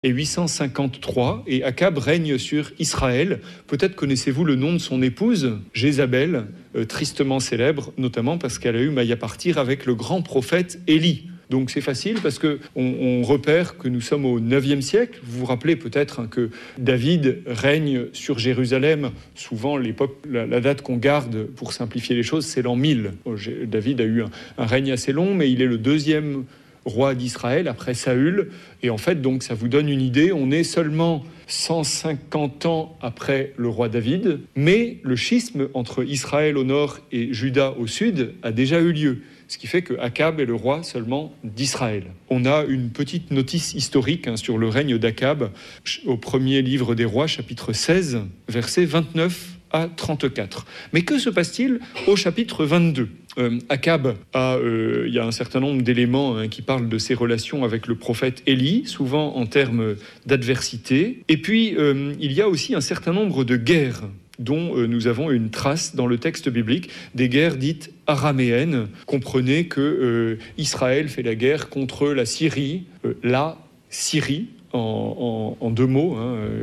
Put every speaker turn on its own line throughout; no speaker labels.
et 853, et Akab règne sur Israël. Peut-être connaissez-vous le nom de son épouse, Jézabel, tristement célèbre, notamment parce qu'elle a eu maille à partir avec le grand prophète Élie. Donc c'est facile parce qu'on repère que nous sommes au 9e siècle. Vous vous rappelez peut-être que David règne sur Jérusalem. Souvent, la date qu'on garde pour simplifier les choses, c'est l'an 1000. David a eu un règne assez long, mais il est le 2e roi d'Israël après Saül. Et en fait, donc, ça vous donne une idée. On est seulement 150 ans après le roi David, mais le schisme entre Israël au nord et Juda au sud a déjà eu lieu. Ce qui fait que Akab est le roi seulement d'Israël. On a une petite notice historique sur le règne d'Akab au premier livre des rois, chapitre 16, versets 29 à 34. Mais que se passe-t-il au chapitre 22 ? Akab il y a un certain nombre d'éléments qui parlent de ses relations avec le prophète Élie, souvent en termes d'adversité. Et puis, il y a aussi un certain nombre de guerres dont nous avons une trace dans le texte biblique, des guerres dites araméennes. Comprenez que Israël fait la guerre contre la Syrie, en deux mots,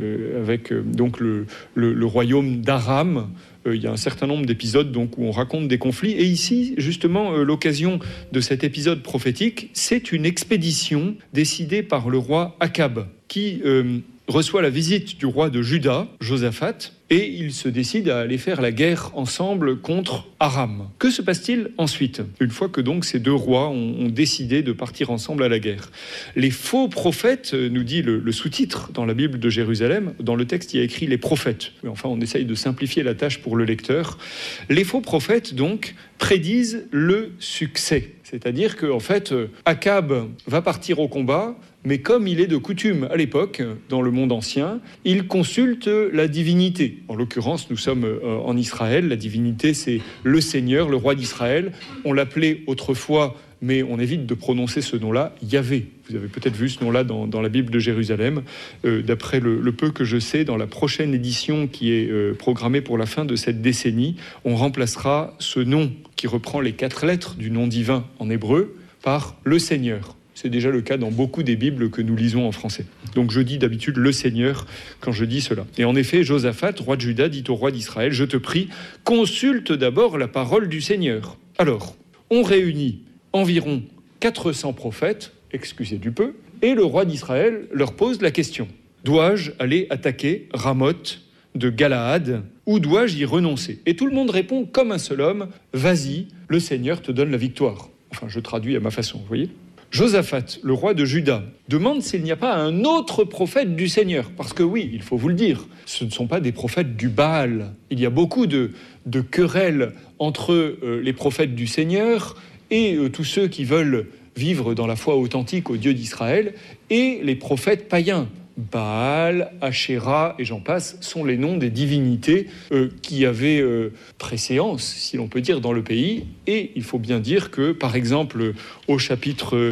avec donc le royaume d'Aram. Il y a un certain nombre d'épisodes donc, où on raconte des conflits. Et ici, justement, l'occasion de cet épisode prophétique, c'est une expédition décidée par le roi Akab, qui reçoit la visite du roi de Juda, Josaphat, et il se décide à aller faire la guerre ensemble contre Aram. Que se passe-t-il ensuite, une fois que donc ces deux rois ont décidé de partir ensemble à la guerre ? Les faux prophètes, nous dit le sous-titre dans la Bible de Jérusalem, dans le texte il y a écrit les prophètes, mais enfin on essaye de simplifier la tâche pour le lecteur. Les faux prophètes donc prédisent le succès, c'est-à-dire qu'en fait Akab va partir au combat, mais comme il est de coutume à l'époque, dans le monde ancien, il consulte la divinité. En l'occurrence, nous sommes en Israël. La divinité, c'est le Seigneur, le roi d'Israël. On l'appelait autrefois, mais on évite de prononcer ce nom-là, Yahvé. Vous avez peut-être vu ce nom-là dans la Bible de Jérusalem. D'après le peu que je sais, dans la prochaine édition qui est programmée pour la fin de cette décennie, on remplacera ce nom qui reprend les 4 lettres du nom divin en hébreu par le Seigneur. C'est déjà le cas dans beaucoup des Bibles que nous lisons en français. Donc je dis d'habitude le Seigneur quand je dis cela. Et en effet, Josaphat, roi de Juda, dit au roi d'Israël, « Je te prie, consulte d'abord la parole du Seigneur. » Alors, on réunit environ 400 prophètes, excusez du peu, et le roi d'Israël leur pose la question. Dois-je aller attaquer Ramoth de Galaad ou dois-je y renoncer ? Et tout le monde répond comme un seul homme, « Vas-y, le Seigneur te donne la victoire. » Enfin, je traduis à ma façon, vous voyez ? Josaphat, le roi de Juda, demande s'il n'y a pas un autre prophète du Seigneur. Parce que oui, il faut vous le dire, ce ne sont pas des prophètes du Baal. Il y a beaucoup de querelles entre les prophètes du Seigneur et tous ceux qui veulent vivre dans la foi authentique au Dieu d'Israël et les prophètes païens. Baal, Ashéra et j'en passe sont les noms des divinités qui avaient préséance, si l'on peut dire, dans le pays. Et il faut bien dire que, par exemple, au chapitre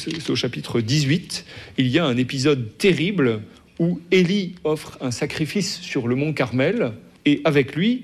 18, il y a un épisode terrible où Élie offre un sacrifice sur le mont Carmel et avec lui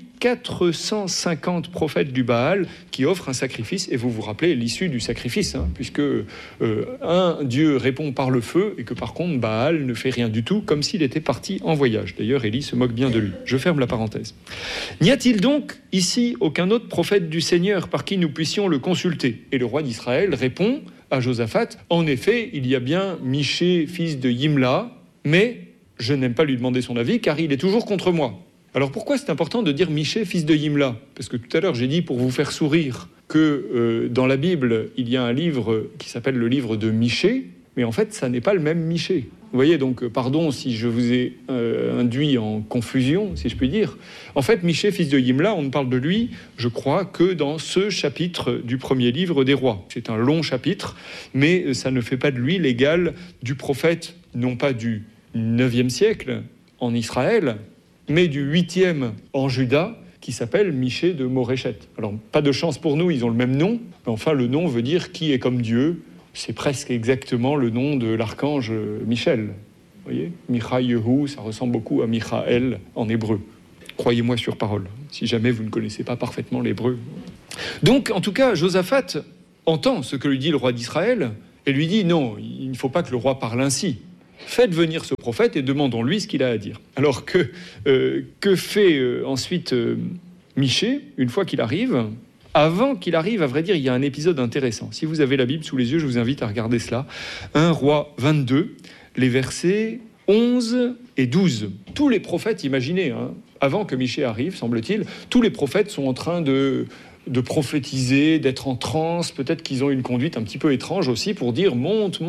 450 prophètes du Baal qui offrent un sacrifice. Et vous vous rappelez l'issue du sacrifice, puisque un Dieu répond par le feu et que par contre Baal ne fait rien du tout, comme s'il était parti en voyage. D'ailleurs, Élie se moque bien de lui. Je ferme la parenthèse. N'y a-t-il donc ici aucun autre prophète du Seigneur par qui nous puissions le consulter ? Et le roi d'Israël répond à Josaphat, « En effet, il y a bien Michée, fils de Yimla, mais je n'aime pas lui demander son avis car il est toujours contre moi. » Alors pourquoi c'est important de dire Michée, fils de Yimla ? Parce que tout à l'heure j'ai dit pour vous faire sourire que dans la Bible il y a un livre qui s'appelle le livre de Michée, mais en fait ça n'est pas le même Michée. Vous voyez, donc pardon si je vous ai induit en confusion, si je puis dire. En fait, Michée, fils de Yimla, on ne parle de lui, je crois, que dans ce chapitre du premier livre des rois. C'est un long chapitre, mais ça ne fait pas de lui l'égal du prophète, non pas du 9e siècle en Israël, mais du 8e en Juda, qui s'appelle Michée de Moréchet. Alors, pas de chance pour nous, ils ont le même nom, mais enfin, le nom veut dire « qui est comme Dieu ». C'est presque exactement le nom de l'archange Michel. Vous voyez, Michaïehu, ça ressemble beaucoup à Michaël en hébreu. Croyez-moi sur parole, si jamais vous ne connaissez pas parfaitement l'hébreu. Donc, en tout cas, Josaphat entend ce que lui dit le roi d'Israël et lui dit « non, il ne faut pas que le roi parle ainsi ». faites venir ce prophète et demandons-lui ce qu'il a à dire. » Alors que fait ensuite Michée, une fois qu'il arrive? Avant qu'il arrive, à vrai dire, il y a un épisode intéressant. Si vous avez la Bible sous les yeux, je vous invite à regarder cela. 1 Roi 22, les versets 11 et 12. Tous les prophètes, imaginez, avant que Michée arrive, semble-t-il, tous les prophètes sont en train de prophétiser, d'être en transe. Peut-être qu'ils ont une conduite un petit peu étrange aussi pour dire « monte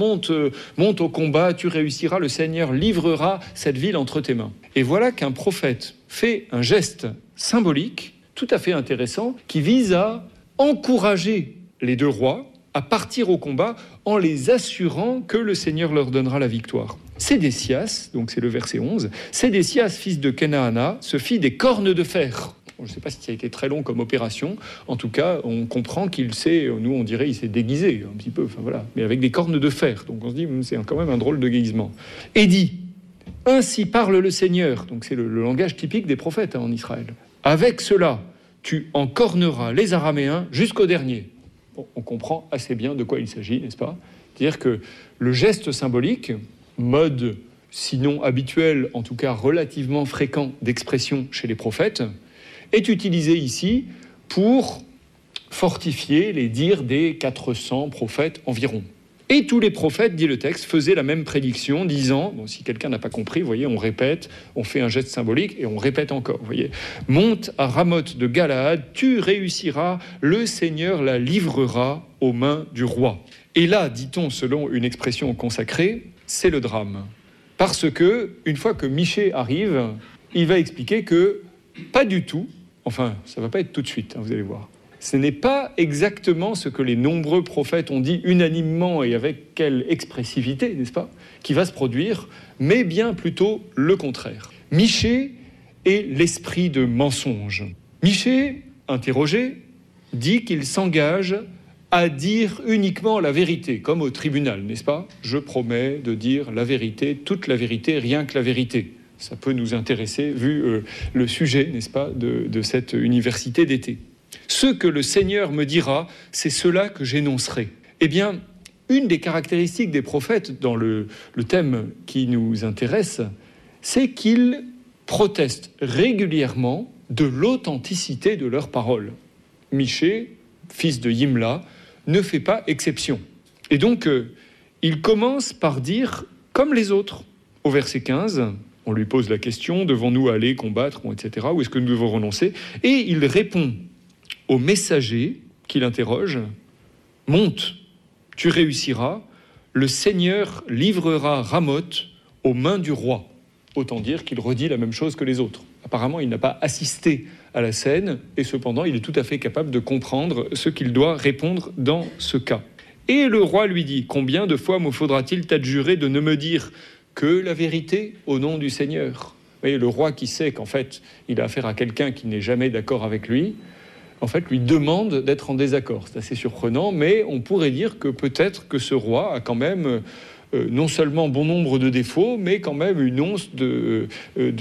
au combat, tu réussiras, le Seigneur livrera cette ville entre tes mains. » Et voilà qu'un prophète fait un geste symbolique tout à fait intéressant qui vise à encourager les deux rois à partir au combat en les assurant que le Seigneur leur donnera la victoire. Sédécias, donc c'est le verset 11, Sédécias, fils de Kenaana, se fit des cornes de fer. Je ne sais pas si ça a été très long comme opération. En tout cas, on comprend qu'il s'est, nous on dirait, il s'est déguisé un petit peu, mais avec des cornes de fer. Donc on se dit, c'est quand même un drôle de déguisement. Et dit, ainsi parle le Seigneur. Donc c'est le langage typique des prophètes en Israël. Avec cela, tu encorneras les Araméens jusqu'au dernier. Bon, on comprend assez bien de quoi il s'agit, n'est-ce pas? C'est-à-dire que le geste symbolique, mode sinon habituel, en tout cas relativement fréquent d'expression chez les prophètes, est utilisé ici pour fortifier les dires des 400 prophètes environ. Et tous les prophètes, dit le texte, faisaient la même prédiction, disant, bon, si quelqu'un n'a pas compris, vous voyez, on répète, on fait un geste symbolique et on répète encore, vous voyez. Monte à Ramoth de Galaad, tu réussiras, le Seigneur la livrera aux mains du roi. Et là, dit-on, selon une expression consacrée, c'est le drame. Parce que, une fois que Michée arrive, il va expliquer que, pas du tout, enfin, ça ne va pas être tout de suite, vous allez voir. Ce n'est pas exactement ce que les nombreux prophètes ont dit unanimement et avec quelle expressivité, n'est-ce pas, qui va se produire, mais bien plutôt le contraire. Michée est l'esprit de mensonge. Michée, interrogé, dit qu'il s'engage à dire uniquement la vérité, comme au tribunal, n'est-ce pas? Je promets de dire la vérité, toute la vérité, rien que la vérité. Ça peut nous intéresser, vu le sujet, n'est-ce pas, de cette université d'été. Ce que le Seigneur me dira, c'est cela que j'énoncerai. Eh bien, une des caractéristiques des prophètes dans le thème qui nous intéresse, c'est qu'ils protestent régulièrement de l'authenticité de leurs paroles. Michée, fils de Yimla, ne fait pas exception. Et donc, il commence par dire comme les autres. Au verset 15, on lui pose la question, devons-nous aller combattre, etc., ou est-ce que nous devons renoncer? Et il répond au messager qui l'interroge, « Monte, tu réussiras, le Seigneur livrera Ramoth aux mains du roi. » Autant dire qu'il redit la même chose que les autres. Apparemment, il n'a pas assisté à la scène, et cependant, il est tout à fait capable de comprendre ce qu'il doit répondre dans ce cas. Et le roi lui dit, « Combien de fois me faudra-t-il t'adjurer de ne me dire que la vérité au nom du Seigneur ?» Vous voyez, le roi qui sait qu'en fait, il a affaire à quelqu'un qui n'est jamais d'accord avec lui, en fait, lui demande d'être en désaccord. C'est assez surprenant, mais on pourrait dire que peut-être que ce roi a quand même non seulement bon nombre de défauts, mais quand même une once de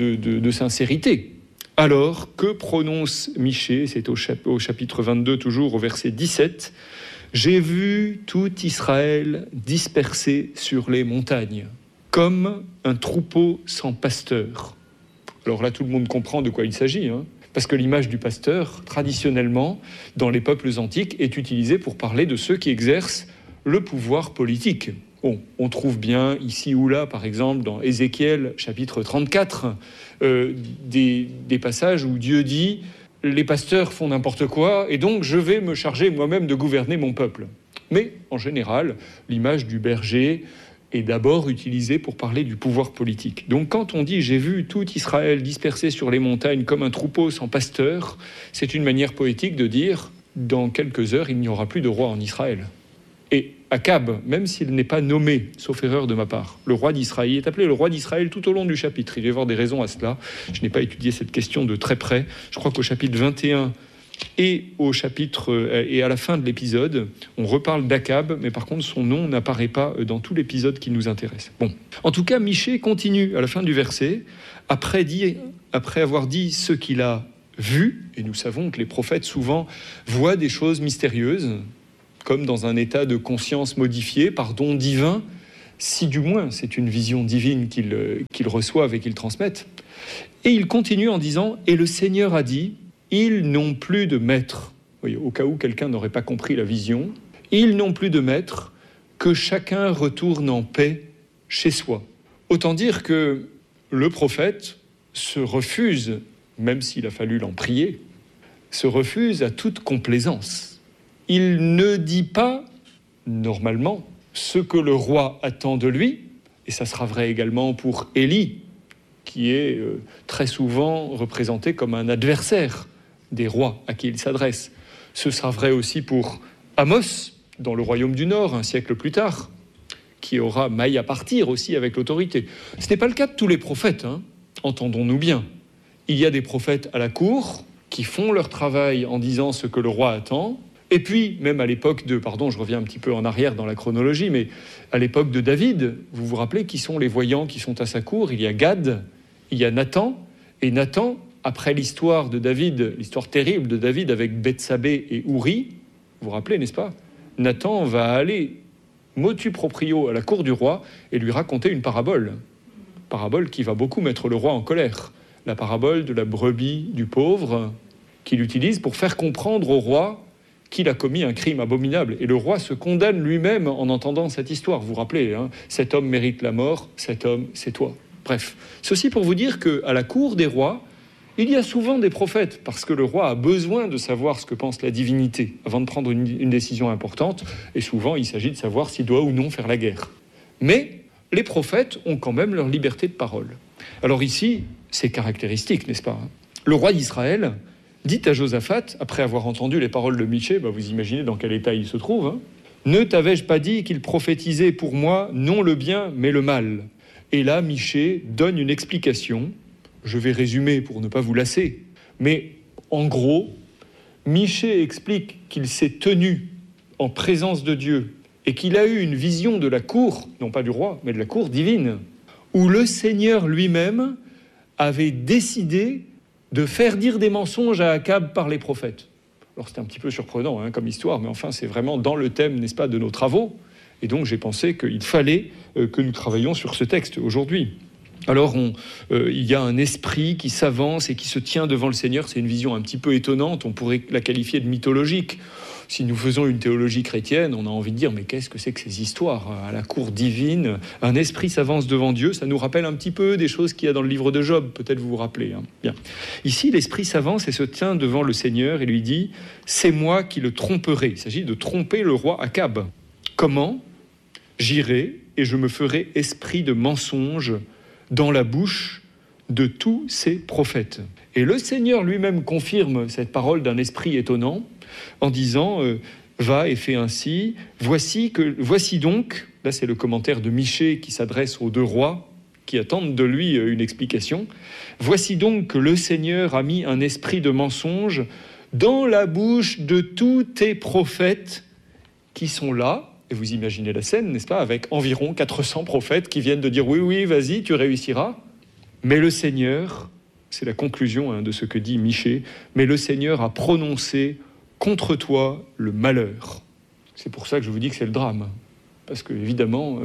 sincérité. Alors, que prononce Michée? C'est au chapitre 22, toujours au verset 17. « J'ai vu tout Israël dispersé sur les montagnes, comme un troupeau sans pasteur. » Alors là, tout le monde comprend de quoi il s'agit, parce que l'image du pasteur, traditionnellement, dans les peuples antiques, est utilisée pour parler de ceux qui exercent le pouvoir politique. Bon, on trouve bien ici ou là, par exemple, dans Ézéchiel, chapitre 34, des passages où Dieu dit « Les pasteurs font n'importe quoi, et donc je vais me charger moi-même de gouverner mon peuple. » Mais, en général, l'image du berger est d'abord utilisée pour parler du pouvoir politique. Donc quand on dit « j'ai vu tout Israël dispersé sur les montagnes comme un troupeau sans pasteur », c'est une manière poétique de dire « dans quelques heures, il n'y aura plus de roi en Israël ». Et Akab, même s'il n'est pas nommé, sauf erreur de ma part, le roi d'Israël, il est appelé le roi d'Israël tout au long du chapitre. Il va y avoir des raisons à cela. Je n'ai pas étudié cette question de très près. Je crois qu'au chapitre 21 et à la fin de l'épisode, on reparle d'Akab, mais par contre son nom n'apparaît pas dans tout l'épisode qui nous intéresse. Bon, en tout cas, Michée continue à la fin du verset, après avoir dit ce qu'il a vu, et nous savons que les prophètes souvent voient des choses mystérieuses, comme dans un état de conscience modifié par don divin, si du moins c'est une vision divine qu'ils reçoivent et qu'ils transmettent. Et il continue en disant « Et le Seigneur a dit, ils n'ont plus de maître. » Voyez, au cas où quelqu'un n'aurait pas compris la vision, « Ils n'ont plus de maître, que chacun retourne en paix chez soi. » Autant dire que le prophète se refuse, même s'il a fallu l'en prier, se refuse à toute complaisance. Il ne dit pas, normalement, ce que le roi attend de lui, et ça sera vrai également pour Élie, qui est très souvent représenté comme un adversaire des rois à qui il s'adresse. Ce sera vrai aussi pour Amos, dans le royaume du Nord, un siècle plus tard, qui aura maille à partir aussi avec l'autorité. Ce n'est pas le cas de tous les prophètes, entendons-nous bien. Il y a des prophètes à la cour qui font leur travail en disant ce que le roi attend, et puis, même à l'époque de, je reviens un petit peu en arrière dans la chronologie, mais à l'époque de David, vous vous rappelez qui sont les voyants qui sont à sa cour? Il y a Gad, il y a Nathan, et Nathan, après l'histoire de David, l'histoire terrible de David avec Bethsabée et Ouri, vous vous rappelez, n'est-ce pas? Nathan va aller motu proprio à la cour du roi et lui raconter une parabole qui va beaucoup mettre le roi en colère. La parabole de la brebis du pauvre qu'il utilise pour faire comprendre au roi qu'il a commis un crime abominable. Et le roi se condamne lui-même en entendant cette histoire. Vous vous rappelez, cet homme mérite la mort, cet homme, c'est toi. Bref, ceci pour vous dire qu'à la cour des rois, il y a souvent des prophètes, parce que le roi a besoin de savoir ce que pense la divinité avant de prendre une décision importante, et souvent il s'agit de savoir s'il doit ou non faire la guerre. Mais les prophètes ont quand même leur liberté de parole. Alors ici, c'est caractéristique, n'est-ce pas? Le roi d'Israël dit à Josaphat, après avoir entendu les paroles de Michée, vous imaginez dans quel état il se trouve, ne t'avais-je pas dit qu'il prophétisait pour moi non le bien mais le mal? Et là, Michée donne une explication. Je vais résumer pour ne pas vous lasser. Mais en gros, Michée explique qu'il s'est tenu en présence de Dieu et qu'il a eu une vision de la cour, non pas du roi, mais de la cour divine, où le Seigneur lui-même avait décidé de faire dire des mensonges à Akab par les prophètes. Alors c'est un petit peu surprenant comme histoire, mais enfin c'est vraiment dans le thème, n'est-ce pas, de nos travaux. Et donc j'ai pensé qu'il fallait que nous travaillions sur ce texte aujourd'hui. Alors il y a un esprit qui s'avance et qui se tient devant le Seigneur. C'est une vision un petit peu étonnante, on pourrait la qualifier de mythologique. Si nous faisons une théologie chrétienne, on a envie de dire, mais qu'est-ce que c'est que ces histoires? À la cour divine, un esprit s'avance devant Dieu, ça nous rappelle un petit peu des choses qu'il y a dans le livre de Job, peut-être vous vous rappelez. Bien. Ici, l'esprit s'avance et se tient devant le Seigneur et lui dit, c'est moi qui le tromperai. Il s'agit de tromper le roi Akab. Comment? J'irai et je me ferai esprit de mensonge dans la bouche de tous ces prophètes. Et le Seigneur lui-même confirme cette parole d'un esprit étonnant en disant va et fais ainsi, voici donc, là c'est le commentaire de Michée qui s'adresse aux deux rois qui attendent de lui une explication, voici donc que le Seigneur a mis un esprit de mensonge dans la bouche de tous tes prophètes qui sont là. Et vous imaginez la scène, n'est-ce pas, avec environ 400 prophètes qui viennent de dire oui, vas-y, tu réussiras. Mais le Seigneur, c'est la conclusion de ce que dit Michée, mais le Seigneur a prononcé contre toi le malheur. C'est pour ça que je vous dis que c'est le drame. Parce que, évidemment,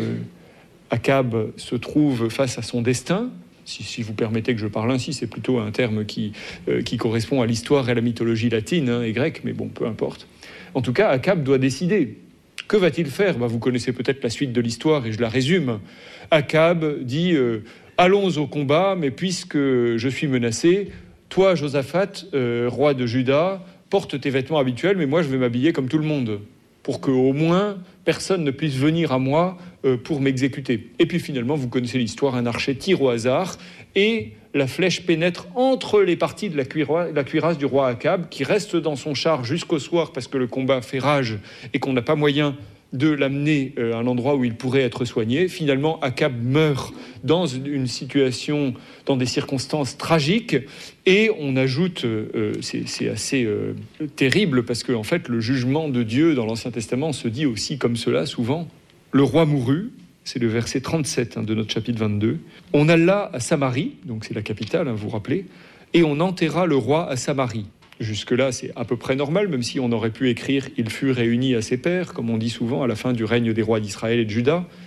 Akab se trouve face à son destin. Si vous permettez que je parle ainsi, c'est plutôt un terme qui correspond à l'histoire et à la mythologie latine et grecque, mais bon, peu importe. En tout cas, Akab doit décider. Que va-t-il faire? Vous connaissez peut-être la suite de l'histoire et je la résume. Akab dit allons au combat, mais puisque je suis menacé, toi, Josaphat, roi de Juda, porte tes vêtements habituels, mais moi, je vais m'habiller comme tout le monde, pour qu'au moins, personne ne puisse venir à moi pour m'exécuter. Et puis finalement, vous connaissez l'histoire, un archer tire au hasard, et la flèche pénètre entre les parties de la cuirasse du roi Akab, qui reste dans son char jusqu'au soir, parce que le combat fait rage, et qu'on n'a pas moyen de l'amener à un endroit où il pourrait être soigné. Finalement, Akab meurt dans une situation, dans des circonstances tragiques, et on ajoute, c'est assez terrible, parce que en fait, le jugement de Dieu dans l'Ancien Testament se dit aussi comme cela souvent. Le roi mourut, c'est le verset 37 de notre chapitre 22. On alla à Samarie, donc c'est la capitale, vous vous rappelez, et on enterra le roi à Samarie. Jusque-là, c'est à peu près normal, même si on aurait pu écrire « Il fut réuni à ses pairs », comme on dit souvent à la fin du règne des rois d'Israël et de Juda.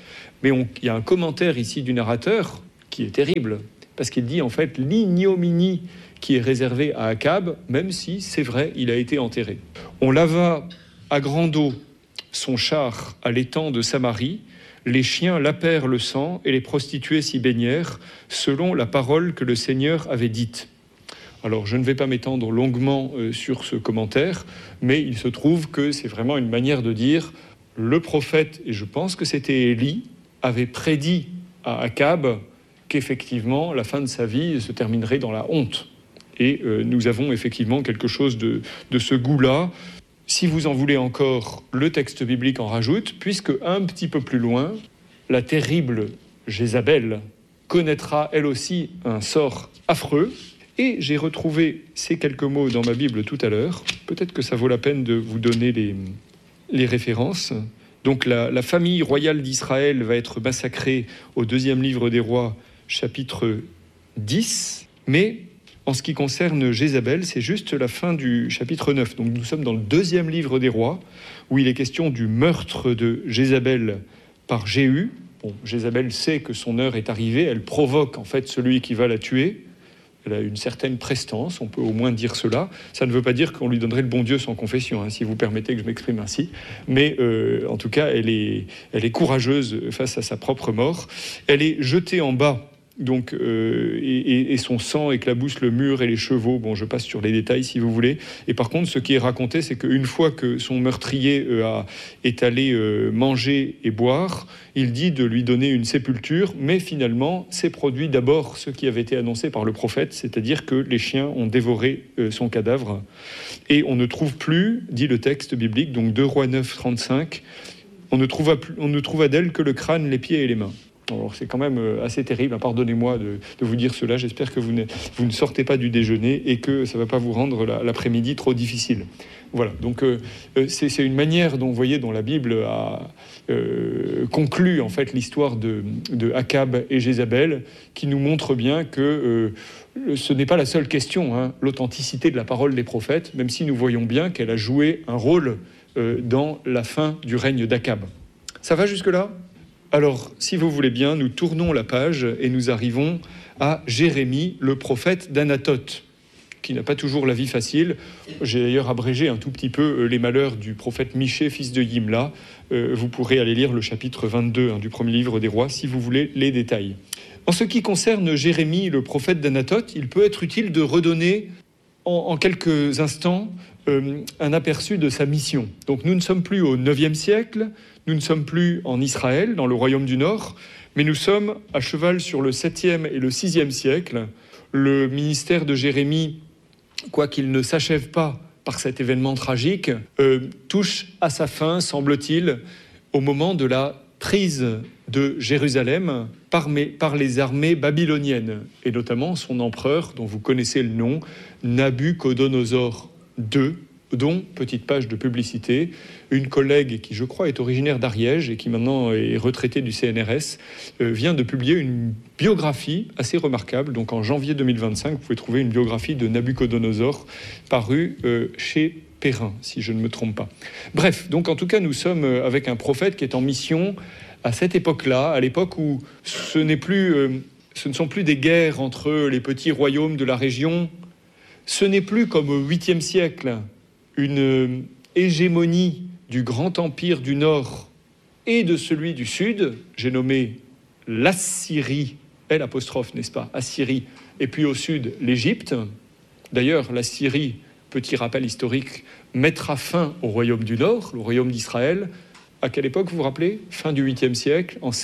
Mais il y a un commentaire ici du narrateur qui est terrible, parce qu'il dit en fait l'ignominie qui est réservée à Akab, même si, c'est vrai, il a été enterré. On lava à grande eau son char à l'étang de Samarie, les chiens lapèrent le sang et les prostituées s'y baignèrent, selon la parole que le Seigneur avait dite. Alors, je ne vais pas m'étendre longuement sur ce commentaire, mais il se trouve que c'est vraiment une manière de dire le prophète, et je pense que c'était Élie, avait prédit à Akab qu'effectivement, la fin de sa vie se terminerait dans la honte. Et nous avons effectivement quelque chose de ce goût-là. Si vous en voulez encore, le texte biblique en rajoute, puisque un petit peu plus loin, la terrible Jézabel connaîtra elle aussi un sort affreux. Et j'ai retrouvé ces quelques mots dans ma Bible tout à l'heure. Peut-être que ça vaut la peine de vous donner les références. Donc la famille royale d'Israël va être massacrée au 2e livre des rois, chapitre 10. Mais en ce qui concerne Jézabel, c'est juste la fin du chapitre 9. Donc nous sommes dans le 2e livre des rois, où il est question du meurtre de Jézabel par Jéhu. Bon, Jézabel sait que son heure est arrivée, elle provoque en fait celui qui va la tuer. Elle a une certaine prestance, on peut au moins dire cela. Ça ne veut pas dire qu'on lui donnerait le bon Dieu sans confession, hein, si vous permettez que je m'exprime ainsi. Mais en tout cas, elle est courageuse face à sa propre mort. Elle est jetée en bas, donc, et son sang éclabousse le mur et les chevaux. Bon, je passe sur les détails si vous voulez. Et par contre, ce qui est raconté, c'est qu'une fois que son meurtrier est allé manger et boire, il dit de lui donner une sépulture, mais finalement, s'est produit d'abord ce qui avait été annoncé par le prophète, c'est-à-dire que les chiens ont dévoré son cadavre. Et on ne trouve plus, dit le texte biblique, donc 2 Rois 9, 35, on ne trouva d'elle que le crâne, les pieds et les mains. Alors c'est quand même assez terrible, pardonnez-moi de vous dire cela, j'espère que vous ne sortez pas du déjeuner et que ça ne va pas vous rendre l'après-midi trop difficile. Voilà, donc c'est une manière dont, vous voyez, dont la Bible a conclu en fait l'histoire de Akab et Jézabel, qui nous montre bien que ce n'est pas la seule question, hein, l'authenticité de la parole des prophètes, même si nous voyons bien qu'elle a joué un rôle dans la fin du règne d'Akab. Ça va jusque-là ? Alors, si vous voulez bien, nous tournons la page et nous arrivons à Jérémie, le prophète d'Anathoth, qui n'a pas toujours la vie facile. J'ai d'ailleurs abrégé un tout petit peu les malheurs du prophète Michée, fils de Yimla. Vous pourrez aller lire le chapitre 22 du 1er livre des rois, si vous voulez les détails. En ce qui concerne Jérémie, le prophète d'Anathoth, il peut être utile de redonner en quelques instants un aperçu de sa mission. Donc nous ne sommes plus au 9e siècle, nous ne sommes plus en Israël, dans le royaume du Nord, mais nous sommes à cheval sur le 7e et le 6e siècle. Le ministère de Jérémie, quoiqu'il ne s'achève pas par cet événement tragique, touche à sa fin, semble-t-il, au moment de la prise de Jérusalem par les armées babyloniennes, et notamment son empereur, dont vous connaissez le nom, Nabuchodonosor II, dont, petite page de publicité, une collègue qui, je crois, est originaire d'Ariège et qui maintenant est retraitée du CNRS, vient de publier une biographie assez remarquable. Donc en janvier 2025, vous pouvez trouver une biographie de Nabuchodonosor parue chez Perrin, si je ne me trompe pas. Bref, donc en tout cas, nous sommes avec un prophète qui est en mission à cette époque-là, à l'époque où ce ne sont plus des guerres entre les petits royaumes de la région. Ce n'est plus comme au 8e siècle, une hégémonie du grand empire du Nord et de celui du Sud. J'ai nommé l'Assyrie, L', n'est-ce pas, Assyrie, et puis au Sud, l'Égypte. D'ailleurs, l'Assyrie, petit rappel historique, mettra fin au royaume du Nord, le royaume d'Israël. À quelle époque, vous vous rappelez ? Fin du 8e siècle, en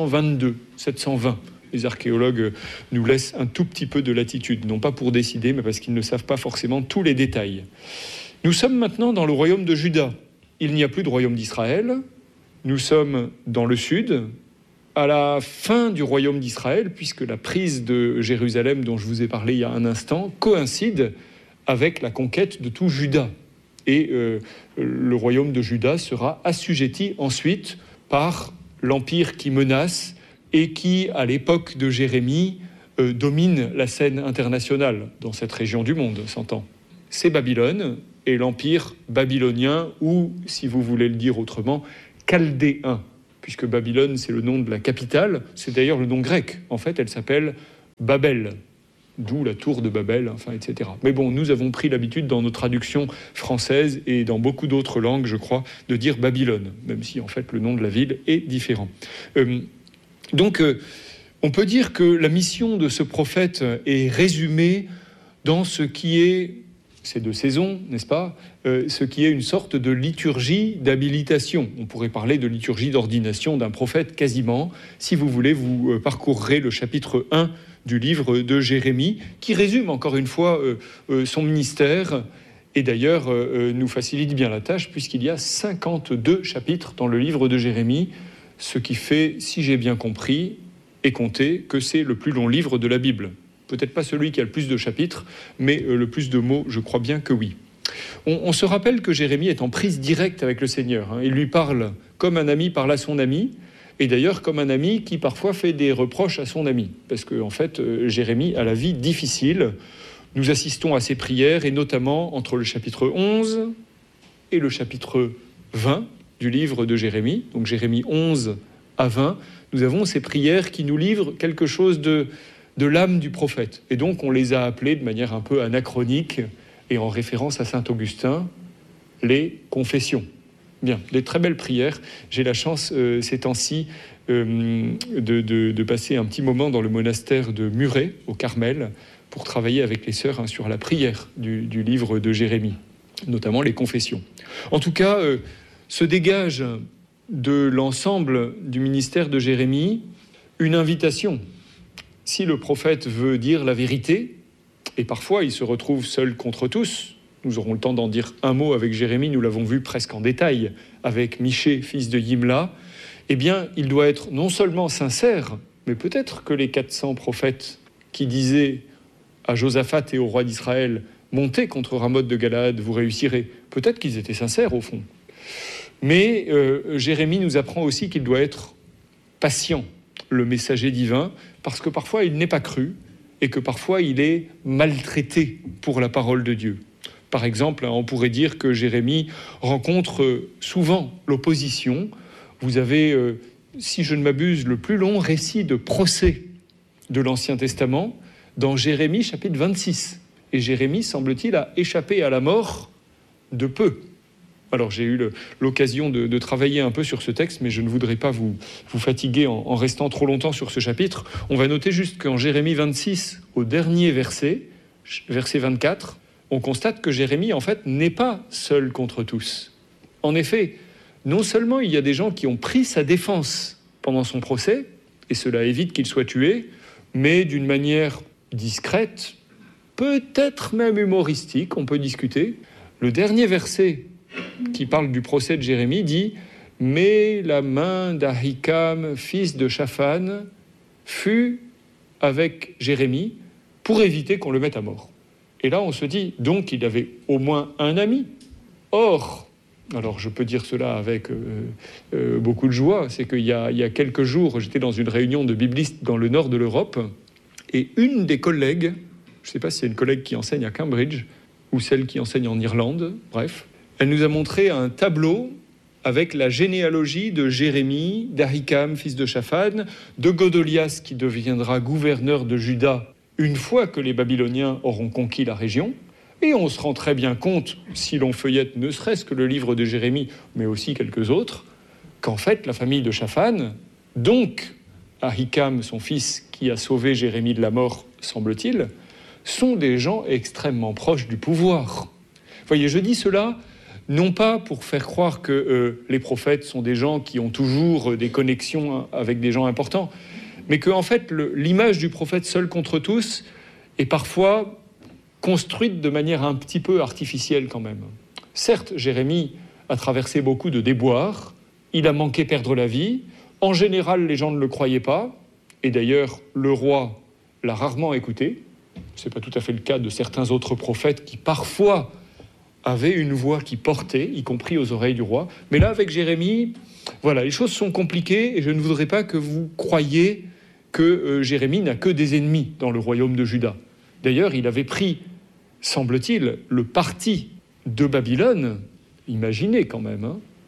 720. Les archéologues nous laissent un tout petit peu de latitude, non pas pour décider, mais parce qu'ils ne savent pas forcément tous les détails. Nous sommes maintenant dans le royaume de Juda. Il n'y a plus de royaume d'Israël. Nous sommes dans le sud, à la fin du royaume d'Israël, puisque la prise de Jérusalem, dont je vous ai parlé il y a un instant, coïncide avec la conquête de tout Juda. Et le royaume de Juda sera assujetti ensuite par l'empire qui menace et qui, à l'époque de Jérémie, domine la scène internationale dans cette région du monde, s'entend. C'est Babylone et l'empire babylonien, ou, si vous voulez le dire autrement, chaldéen, puisque Babylone, c'est le nom de la capitale. C'est d'ailleurs le nom grec. En fait, elle s'appelle Babel, d'où la tour de Babel, enfin, etc. Mais bon, nous avons pris l'habitude dans nos traductions françaises et dans beaucoup d'autres langues, je crois, de dire Babylone, même si, en fait, le nom de la ville est différent. Donc, on peut dire que la mission de ce prophète est résumée dans ce qui est, ces 2 saisons, n'est-ce pas, ce qui est une sorte de liturgie d'habilitation. On pourrait parler de liturgie d'ordination d'un prophète quasiment. Si vous voulez, vous parcourrez le chapitre 1 du livre de Jérémie, qui résume encore une fois son ministère, et d'ailleurs nous facilite bien la tâche, puisqu'il y a 52 chapitres dans le livre de Jérémie, ce qui fait, si j'ai bien compris et compté, que c'est le plus long livre de la Bible. Peut-être pas celui qui a le plus de chapitres, mais le plus de mots, je crois bien que oui. On se rappelle que Jérémie est en prise directe avec le Seigneur. Il lui parle comme un ami parle à son ami, et d'ailleurs comme un ami qui parfois fait des reproches à son ami. Parce qu'en fait, Jérémie a la vie difficile. Nous assistons à ses prières, et notamment entre le chapitre 11 et le chapitre 20 du livre de Jérémie, donc Jérémie 11 à 20, nous avons ces prières qui nous livrent quelque chose de l'âme du prophète. Et donc on les a appelées de manière un peu anachronique et en référence à saint Augustin, les confessions. Bien, des très belles prières. J'ai la chance ces temps-ci de passer un petit moment dans le monastère de Muret, au Carmel, pour travailler avec les sœurs sur la prière du livre de Jérémie, notamment les confessions. En tout cas, se dégage de l'ensemble du ministère de Jérémie une invitation. Si le prophète veut dire la vérité, et parfois il se retrouve seul contre tous, nous aurons le temps d'en dire un mot avec Jérémie, nous l'avons vu presque en détail avec Michée, fils de Yimla, eh bien il doit être non seulement sincère, mais peut-être que les 400 prophètes qui disaient à Josaphat et au roi d'Israël « Montez contre Ramoth de Galaad, vous réussirez », peut-être qu'ils étaient sincères au fond. Mais Jérémie nous apprend aussi qu'il doit être patient, le messager divin, parce que parfois il n'est pas cru et que parfois il est maltraité pour la parole de Dieu. Par exemple, on pourrait dire que Jérémie rencontre souvent l'opposition. Vous avez, si je ne m'abuse, le plus long récit de procès de l'Ancien Testament dans Jérémie chapitre 26. Et Jérémie, semble-t-il, a échappé à la mort de peu. Alors j'ai eu l'occasion de travailler un peu sur ce texte, mais je ne voudrais pas vous fatiguer en restant trop longtemps sur ce chapitre. On va noter juste qu'en Jérémie 26, au dernier verset, verset 24, on constate que Jérémie, en fait, n'est pas seul contre tous. En effet, non seulement il y a des gens qui ont pris sa défense pendant son procès, et cela évite qu'il soit tué, mais d'une manière discrète, peut-être même humoristique, on peut discuter. Le dernier verset qui parle du procès de Jérémie dit « Mais la main d'Ahikam, fils de Shaphan, fut avec Jérémie pour éviter qu'on le mette à mort. » Et là, on se dit, donc, il avait au moins un ami. Or, alors je peux dire cela avec beaucoup de joie, c'est qu'il y a quelques jours, j'étais dans une réunion de biblistes dans le nord de l'Europe, et une des collègues, je ne sais pas si c'est une collègue qui enseigne à Cambridge, ou celle qui enseigne en Irlande, bref, elle nous a montré un tableau avec la généalogie de Jérémie, d'Ahikam, fils de Shaphan, de Godolias, qui deviendra gouverneur de Juda une fois que les Babyloniens auront conquis la région. Et on se rend très bien compte, si l'on feuillette ne serait-ce que le livre de Jérémie, mais aussi quelques autres, qu'en fait, la famille de Shaphan, donc Ahikam, son fils, qui a sauvé Jérémie de la mort, semble-t-il, sont des gens extrêmement proches du pouvoir. Vous voyez, je dis cela non pas pour faire croire que les prophètes sont des gens qui ont toujours des connexions avec des gens importants, mais que en fait, l'image du prophète seul contre tous est parfois construite de manière un petit peu artificielle quand même. Certes, Jérémie a traversé beaucoup de déboires, il a manqué perdre la vie, en général, les gens ne le croyaient pas, et d'ailleurs, le roi l'a rarement écouté. Ce n'est pas tout à fait le cas de certains autres prophètes qui parfois avaient une voix qui portait, y compris aux oreilles du roi. Mais là, avec Jérémie, voilà, les choses sont compliquées et je ne voudrais pas que vous croyiez que Jérémie n'a que des ennemis dans le royaume de Juda. D'ailleurs, il avait pris, semble-t-il, le parti de Babylone, imaginez quand même,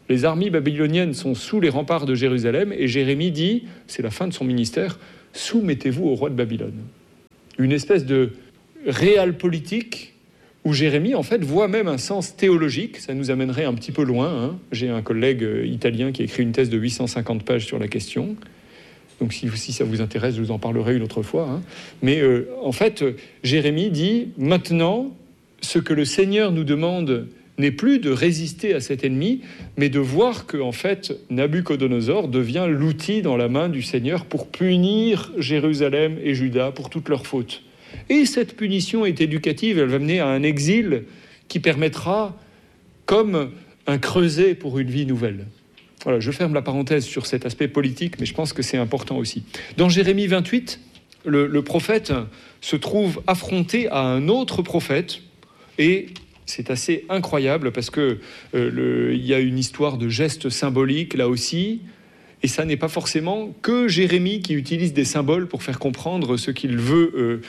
Les armées babyloniennes sont sous les remparts de Jérusalem et Jérémie dit, c'est la fin de son ministère, « Soumettez-vous au roi de Babylone ». Une espèce de réal politique où Jérémie, en fait, voit même un sens théologique. Ça nous amènerait un petit peu loin, hein. J'ai un collègue italien qui a écrit une thèse de 850 pages sur la question. Donc si ça vous intéresse, je vous en parlerai une autre fois, hein. Mais en fait, Jérémie dit, maintenant, ce que le Seigneur nous demande n'est plus de résister à cet ennemi, mais de voir que, en fait, Nabuchodonosor devient l'outil dans la main du Seigneur pour punir Jérusalem et Juda pour toutes leurs fautes. Et cette punition est éducative, elle va mener à un exil qui permettra, comme un creuset pour une vie nouvelle. Voilà, je ferme la parenthèse sur cet aspect politique, mais je pense que c'est important aussi. Dans Jérémie 28, le prophète se trouve affronté à un autre prophète, et c'est assez incroyable parce que il y a une histoire de gestes symboliques là aussi, et ça n'est pas forcément que Jérémie qui utilise des symboles pour faire comprendre ce qu'il veut,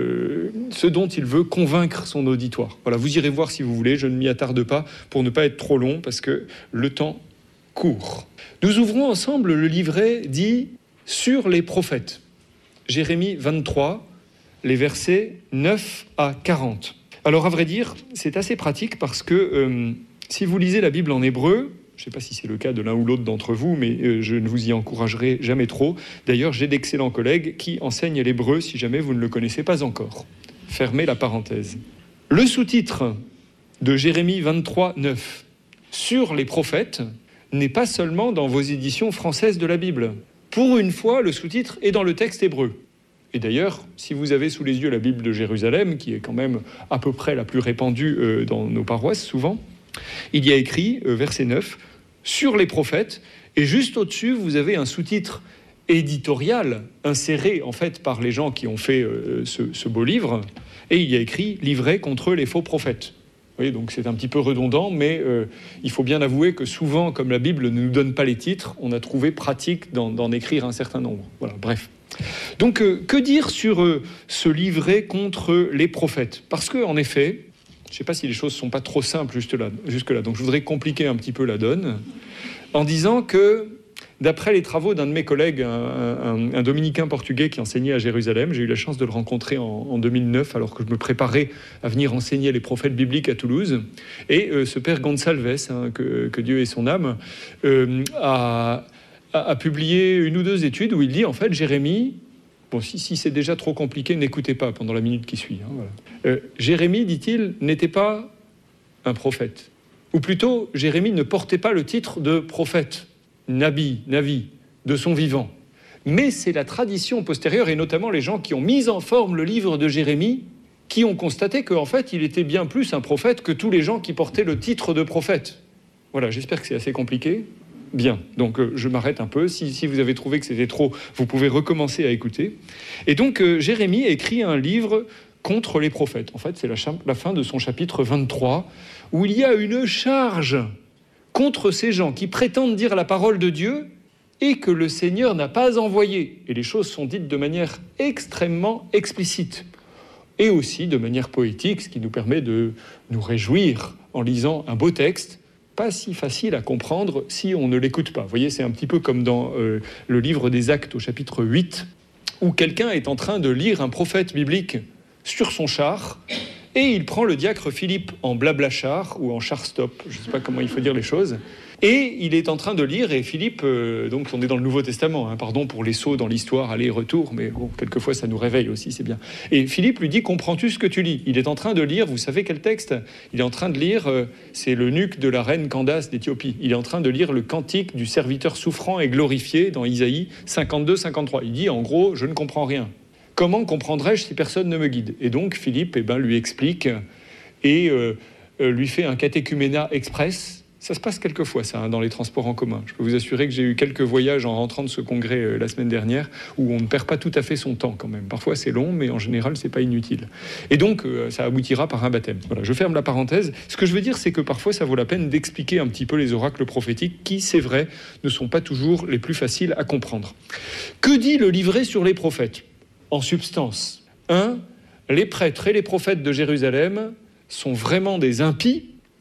ce dont il veut convaincre son auditoire. Voilà, vous irez voir si vous voulez, je ne m'y attarde pas pour ne pas être trop long parce que le temps court. Nous ouvrons ensemble le livret dit « Sur les prophètes ». Jérémie 23, les versets 9 à 40. Alors, à vrai dire, c'est assez pratique parce que si vous lisez la Bible en hébreu, je ne sais pas si c'est le cas de l'un ou l'autre d'entre vous, mais je ne vous y encouragerai jamais trop. D'ailleurs, j'ai d'excellents collègues qui enseignent l'hébreu si jamais vous ne le connaissez pas encore. Fermez la parenthèse. Le sous-titre de Jérémie 23, 9, « Sur les prophètes » n'est pas seulement dans vos éditions françaises de la Bible. Pour une fois, le sous-titre est dans le texte hébreu. Et d'ailleurs, si vous avez sous les yeux la Bible de Jérusalem, qui est quand même à peu près la plus répandue dans nos paroisses, souvent, il y a écrit, verset 9, « Sur les prophètes », et juste au-dessus, vous avez un sous-titre éditorial inséré, en fait, par les gens qui ont fait ce beau livre, et il y a écrit « Livret contre les faux prophètes ». Vous voyez, donc c'est un petit peu redondant, mais il faut bien avouer que souvent, comme la Bible ne nous donne pas les titres, on a trouvé pratique d'en écrire un certain nombre. Voilà, bref. Donc, que dire sur ce livret contre les prophètes ? Parce qu'en effet, je ne sais pas si les choses ne sont pas trop simples jusque-là, donc je voudrais compliquer un petit peu la donne en disant que, d'après les travaux d'un de mes collègues, un dominicain portugais qui enseignait à Jérusalem, j'ai eu la chance de le rencontrer en 2009, alors que je me préparais à venir enseigner les prophètes bibliques à Toulouse, et ce père Gonçalves, hein, que Dieu ait son âme, a publié une ou deux études où il dit, en fait, Jérémie, bon, si c'est déjà trop compliqué, n'écoutez pas pendant la minute qui suit. Hein, voilà. Jérémie, dit-il, n'était pas un prophète. Ou plutôt, Jérémie ne portait pas le titre de prophète, Navi, de son vivant. Mais c'est la tradition postérieure, et notamment les gens qui ont mis en forme le livre de Jérémie, qui ont constaté qu'en fait, il était bien plus un prophète que tous les gens qui portaient le titre de prophète. Voilà, j'espère que c'est assez compliqué. Bien, donc je m'arrête un peu. Si vous avez trouvé que c'était trop, vous pouvez recommencer à écouter. Et donc, Jérémie écrit un livre contre les prophètes. En fait, c'est la fin de son chapitre 23, où il y a une charge contre ces gens qui prétendent dire la parole de Dieu et que le Seigneur n'a pas envoyé. Et les choses sont dites de manière extrêmement explicite. Et aussi de manière poétique, ce qui nous permet de nous réjouir en lisant un beau texte, pas si facile à comprendre si on ne l'écoute pas. Vous voyez, c'est un petit peu comme dans le livre des Actes au chapitre 8, où quelqu'un est en train de lire un prophète biblique sur son char, et il prend le diacre Philippe en blabla-char, ou en char-stop, je ne sais pas comment il faut dire les choses, et il est en train de lire, et Philippe, donc on est dans le Nouveau Testament, hein, pardon pour les sauts dans l'histoire, aller-retour, mais bon, quelquefois ça nous réveille aussi, c'est bien. Et Philippe lui dit, comprends-tu ce que tu lis ? Il est en train de lire, vous savez quel texte ? Il est en train de lire, c'est l'eunuque de la reine Candace d'Éthiopie. Il est en train de lire le cantique du serviteur souffrant et glorifié dans Isaïe 52-53. Il dit, en gros, je ne comprends rien. Comment comprendrais-je si personne ne me guide ? Et donc Philippe lui explique et lui fait un catéchuménat express. Ça se passe quelquefois, ça, hein, dans les transports en commun. Je peux vous assurer que j'ai eu quelques voyages en rentrant de ce congrès la semaine dernière où on ne perd pas tout à fait son temps quand même. Parfois c'est long, mais en général c'est pas inutile. Et donc ça aboutira par un baptême. Voilà, je ferme la parenthèse. Ce que je veux dire, c'est que parfois ça vaut la peine d'expliquer un petit peu les oracles prophétiques qui, c'est vrai, ne sont pas toujours les plus faciles à comprendre. Que dit le livret sur les prophètes ? En substance, 1. Les prêtres et les prophètes de Jérusalem sont vraiment des impies,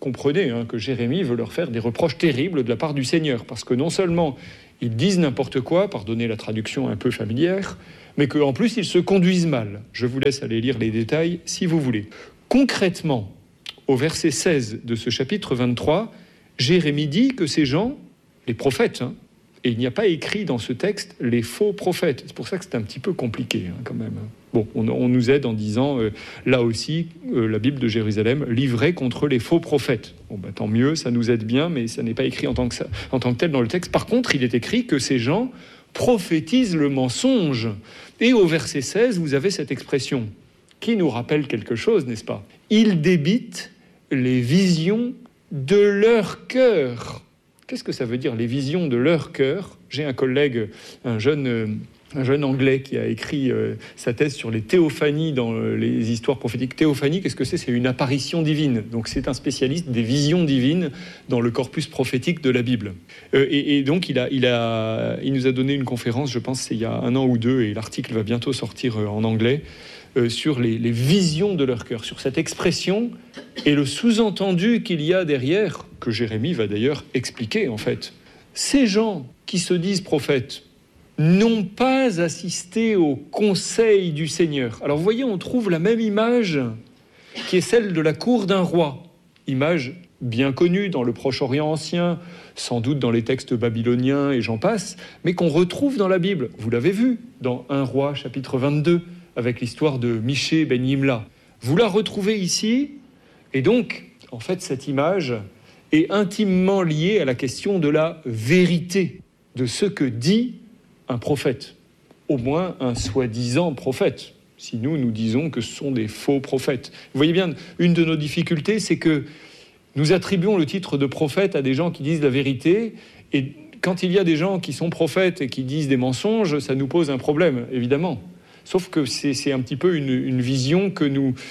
comprenez que Jérémie veut leur faire des reproches terribles de la part du Seigneur, parce que non seulement ils disent n'importe quoi, pardonnez la traduction un peu familière, mais qu'en plus ils se conduisent mal. Je vous laisse aller lire les détails si vous voulez. Concrètement, au verset 16 de ce chapitre 23, Jérémie dit que ces gens, les prophètes, et il n'y a pas écrit dans ce texte les faux prophètes. C'est pour ça que c'est un petit peu compliqué quand même. Bon, on nous aide en disant, là aussi, la Bible de Jérusalem, livrée contre les faux prophètes. Bon, tant mieux, ça nous aide bien, mais ça n'est pas écrit en tant que tel dans le texte. Par contre, il est écrit que ces gens prophétisent le mensonge. Et au verset 16, vous avez cette expression qui nous rappelle quelque chose, n'est-ce pas ? Ils débitent les visions de leur cœur. Qu'est-ce que ça veut dire, les visions de leur cœur ? J'ai un collègue, un jeune Anglais qui a écrit sa thèse sur les théophanies dans les histoires prophétiques. Théophanie, qu'est-ce que c'est ? C'est une apparition divine. Donc c'est un spécialiste des visions divines dans le corpus prophétique de la Bible. Et donc il nous a donné une conférence, je pense, il y a 1 an ou 2, et l'article va bientôt sortir en anglais, sur les visions de leur cœur, sur cette expression et le sous-entendu qu'il y a derrière, que Jérémie va d'ailleurs expliquer en fait. Ces gens qui se disent prophètes n'ont pas assisté au conseil du Seigneur. Alors vous voyez, on trouve la même image qui est celle de la cour d'un roi. Image bien connue dans le Proche-Orient ancien, sans doute dans les textes babyloniens et j'en passe, mais qu'on retrouve dans la Bible. Vous l'avez vu dans 1 Roi chapitre 22, avec l'histoire de Michée ben Yimla. Vous la retrouvez ici, et donc, en fait, cette image est intimement liée à la question de la vérité, de ce que dit un prophète, au moins un soi-disant prophète, si nous disons que ce sont des faux prophètes. Vous voyez bien, une de nos difficultés, c'est que nous attribuons le titre de prophète à des gens qui disent la vérité, et quand il y a des gens qui sont prophètes et qui disent des mensonges, ça nous pose un problème, évidemment. Sauf que c'est un petit peu une vision que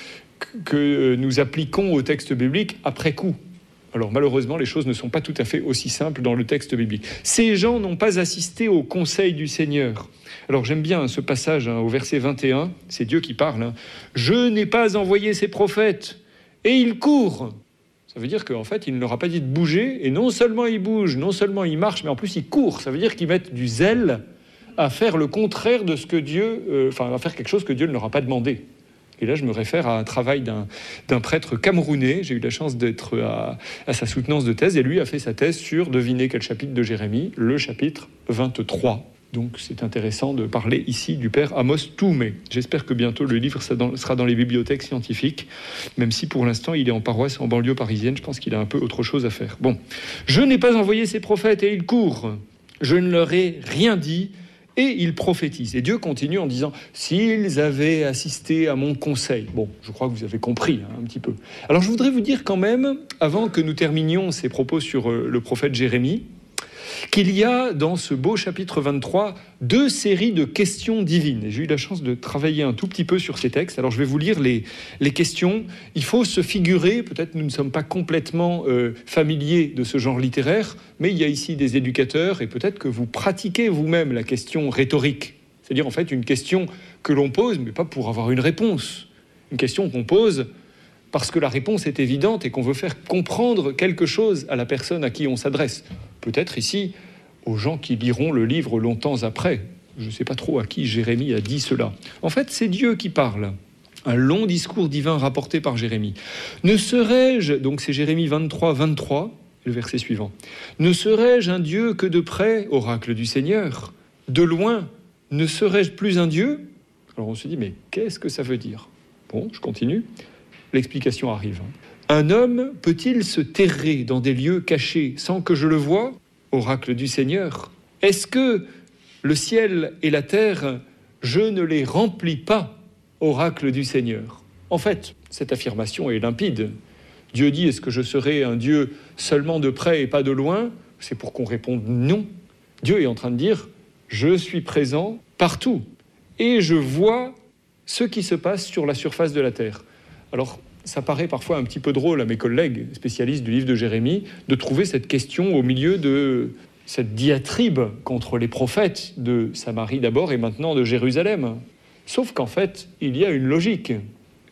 nous appliquons au texte biblique après coup. Alors malheureusement, les choses ne sont pas tout à fait aussi simples dans le texte biblique. Ces gens n'ont pas assisté au conseil du Seigneur. Alors j'aime bien ce passage au verset 21, c'est Dieu qui parle. « Je n'ai pas envoyé ces prophètes, et ils courent ». Ça veut dire qu'en fait, il ne leur a pas dit de bouger, et non seulement ils bougent, non seulement ils marchent, mais en plus ils courent. Ça veut dire qu'ils mettent du zèle à faire le contraire de ce que Dieu... à faire quelque chose que Dieu ne leur a pas demandé. Et là, je me réfère à un travail d'un prêtre camerounais. J'ai eu la chance d'être à sa soutenance de thèse, et lui a fait sa thèse sur, devinez quel chapitre de Jérémie, le chapitre 23. Donc c'est intéressant de parler ici du père Amos Toumé. J'espère que bientôt le livre sera dans les bibliothèques scientifiques, même si pour l'instant il est en paroisse en banlieue parisienne. Je pense qu'il a un peu autre chose à faire. Bon, je n'ai pas envoyé ces prophètes et ils courent. Je ne leur ai rien dit. Et ils prophétisent. Et Dieu continue en disant « S'ils avaient assisté à mon conseil ». Bon, je crois que vous avez compris un petit peu. Alors je voudrais vous dire quand même, avant que nous terminions ces propos sur le prophète Jérémie, qu'il y a dans ce beau chapitre 23 2 séries de questions divines. Et j'ai eu la chance de travailler un tout petit peu sur ces textes. Alors je vais vous lire les questions. Il faut se figurer, peut-être nous ne sommes pas complètement familiers de ce genre littéraire, mais il y a ici des éducateurs et peut-être que vous pratiquez vous-même la question rhétorique. C'est-à-dire en fait une question que l'on pose, mais pas pour avoir une réponse. Une question qu'on pose parce que la réponse est évidente et qu'on veut faire comprendre quelque chose à la personne à qui on s'adresse. Peut-être ici, aux gens qui liront le livre longtemps après. Je ne sais pas trop à qui Jérémie a dit cela. En fait, c'est Dieu qui parle. Un long discours divin rapporté par Jérémie. Ne serais-je, donc c'est Jérémie 23, 23, le verset suivant. Ne serais-je un Dieu que de près, oracle du Seigneur ? De loin, ne serais-je plus un Dieu ? Alors on se dit, mais qu'est-ce que ça veut dire ? Bon, je continue. L'explication arrive. Un homme peut-il se terrer dans des lieux cachés sans que je le voie, oracle du Seigneur ? Est-ce que le ciel et la terre, je ne les remplis pas, oracle du Seigneur ? En fait, cette affirmation est limpide. Dieu dit, est-ce que je serai un Dieu seulement de près et pas de loin ? C'est pour qu'on réponde non. Dieu est en train de dire, je suis présent partout et je vois ce qui se passe sur la surface de la terre. Alors, ça paraît parfois un petit peu drôle à mes collègues spécialistes du livre de Jérémie de trouver cette question au milieu de cette diatribe contre les prophètes de Samarie d'abord et maintenant de Jérusalem. Sauf qu'en fait, il y a une logique.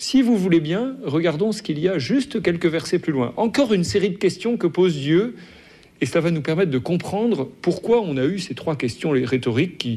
Si vous voulez bien, regardons ce qu'il y a juste quelques versets plus loin. Encore une série de questions que pose Dieu, et cela va nous permettre de comprendre pourquoi on a eu ces 3 questions rhétoriques qui,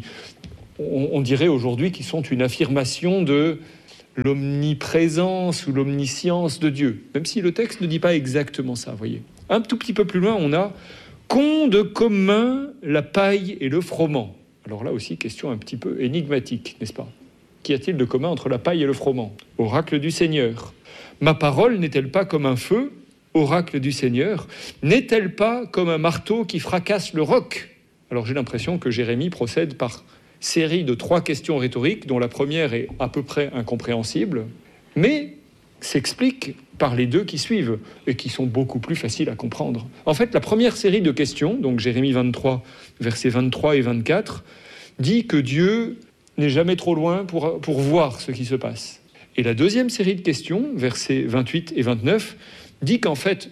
on dirait aujourd'hui, qui sont une affirmation de l'omniprésence ou l'omniscience de Dieu, même si le texte ne dit pas exactement ça, voyez. Un tout petit peu plus loin, on a « qu'ont de commun la paille et le froment ?» Alors là aussi, question un petit peu énigmatique, n'est-ce pas ? Qu'y a-t-il de commun entre la paille et le froment ? Oracle du Seigneur. Ma parole n'est-elle pas comme un feu ? Oracle du Seigneur. N'est-elle pas comme un marteau qui fracasse le roc ? Alors j'ai l'impression que Jérémie procède par série de 3 questions rhétoriques, dont la première est à peu près incompréhensible, mais s'explique par les 2 qui suivent, et qui sont beaucoup plus faciles à comprendre. En fait, la première série de questions, donc Jérémie 23, versets 23 et 24, dit que Dieu n'est jamais trop loin pour voir ce qui se passe. Et la deuxième série de questions, versets 28 et 29, dit qu'en fait,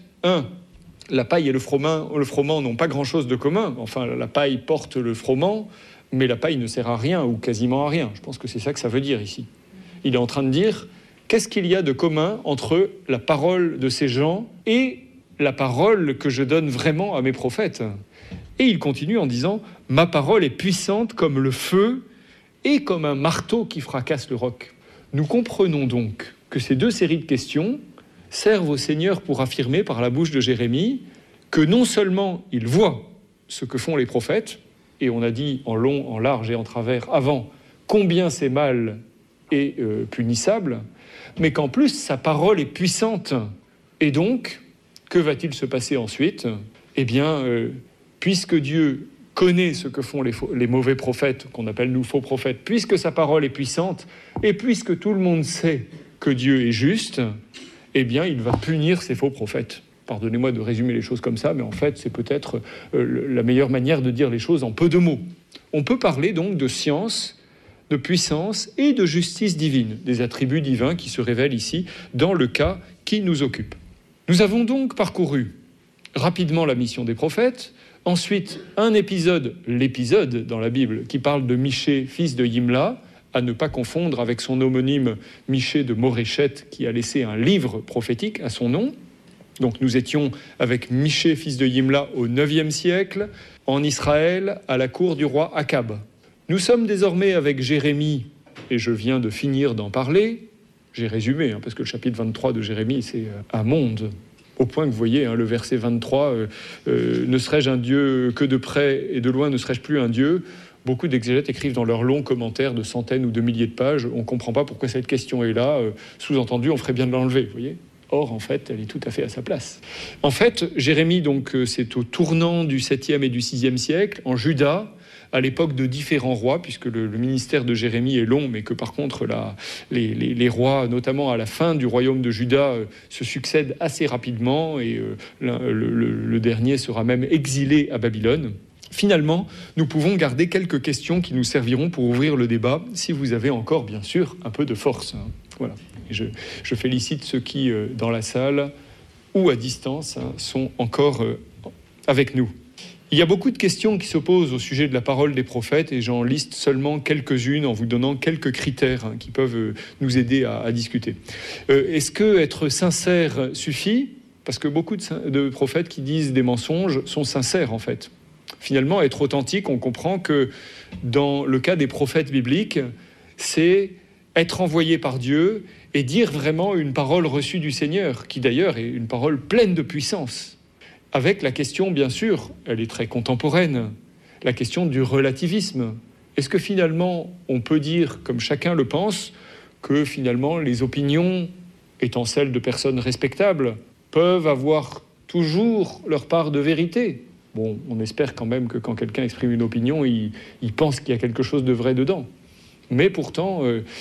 la paille et le froment n'ont pas grand-chose de commun. Enfin, la paille porte le froment, mais la paille ne sert à rien, ou quasiment à rien. Je pense que c'est ça que ça veut dire ici. Il est en train de dire, qu'est-ce qu'il y a de commun entre la parole de ces gens et la parole que je donne vraiment à mes prophètes ? Et il continue en disant, ma parole est puissante comme le feu et comme un marteau qui fracasse le roc. Nous comprenons donc que ces 2 séries de questions servent au Seigneur pour affirmer par la bouche de Jérémie que non seulement il voit ce que font les prophètes, et on a dit en long, en large et en travers avant combien c'est mal et punissable, mais qu'en plus sa parole est puissante. Et donc, que va-t-il se passer ensuite ? Eh bien, puisque Dieu connaît ce que font les mauvais prophètes, qu'on appelle nous faux prophètes, puisque sa parole est puissante, et puisque tout le monde sait que Dieu est juste, eh bien, il va punir ces faux prophètes. Pardonnez-moi de résumer les choses comme ça, mais en fait, c'est peut-être la meilleure manière de dire les choses en peu de mots. On peut parler donc de science, de puissance et de justice divine, des attributs divins qui se révèlent ici dans le cas qui nous occupe. Nous avons donc parcouru rapidement la mission des prophètes, ensuite l'épisode dans la Bible qui parle de Michée, fils de Yimla, à ne pas confondre avec son homonyme Michée de Moréchette, qui a laissé un livre prophétique à son nom. Donc nous étions avec Michée, fils de Yimla, au IXe siècle, en Israël, à la cour du roi Akab. Nous sommes désormais avec Jérémie, et je viens de finir d'en parler. J'ai résumé, parce que le chapitre 23 de Jérémie, c'est un monde. Au point que vous voyez, le verset 23, ne serais-je un Dieu que de près et de loin, ne serais-je plus un Dieu ? Beaucoup d'exégètes écrivent dans leurs longs commentaires de centaines ou de milliers de pages, on ne comprend pas pourquoi cette question est là, sous-entendu, on ferait bien de l'enlever, vous voyez ? Or, en fait, elle est tout à fait à sa place. En fait, Jérémie, donc, c'est au tournant du 7e et du 6e siècle, en Juda, à l'époque de différents rois, puisque le ministère de Jérémie est long, mais que par contre, les rois, notamment à la fin du royaume de Juda, se succèdent assez rapidement, et le dernier sera même exilé à Babylone. Finalement, nous pouvons garder quelques questions qui nous serviront pour ouvrir le débat, si vous avez encore, bien sûr, un peu de force. Voilà. Et je félicite ceux qui, dans la salle ou à distance, sont encore avec nous. Il y a beaucoup de questions qui se posent au sujet de la parole des prophètes, et j'en liste seulement quelques-unes en vous donnant quelques critères qui peuvent nous aider à discuter. Est-ce que être sincère suffit ? Parce que beaucoup de prophètes qui disent des mensonges sont sincères, en fait. Finalement, être authentique, on comprend que dans le cas des prophètes bibliques, c'est être envoyé par Dieu et dire vraiment une parole reçue du Seigneur, qui d'ailleurs est une parole pleine de puissance. Avec la question, bien sûr, elle est très contemporaine, la question du relativisme. Est-ce que finalement, on peut dire, comme chacun le pense, que finalement les opinions, étant celles de personnes respectables, peuvent avoir toujours leur part de vérité ? Bon, on espère quand même que quand quelqu'un exprime une opinion, il pense qu'il y a quelque chose de vrai dedans. Mais pourtant,